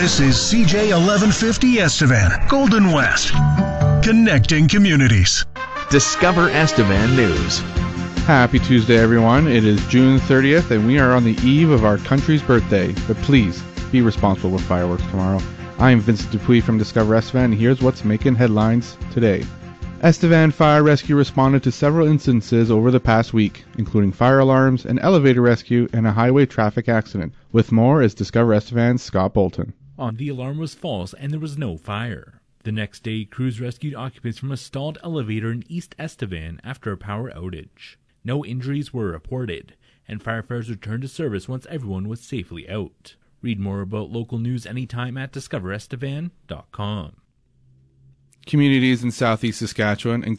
This is CJ 1150 Estevan, Golden West. Connecting communities. Discover Estevan News. Happy Tuesday, everyone. It is June 30th, and we are on the eve of our country's birthday. But please, be responsible with fireworks tomorrow. I am Vincent Dupuis from Discover Estevan, and here's what's making headlines today. Estevan Fire Rescue responded to several instances over the past week, including fire alarms, an elevator rescue, and a highway traffic accident. With more is Discover Estevan's Scott Bolton. The alarm was false and there was no fire. The next day, crews rescued occupants from a stalled elevator in East Estevan after a power outage. No injuries were reported, and firefighters returned to service once everyone was safely out. Read more about local news anytime at discoverestevan.com. Communities in southeast Saskatchewan,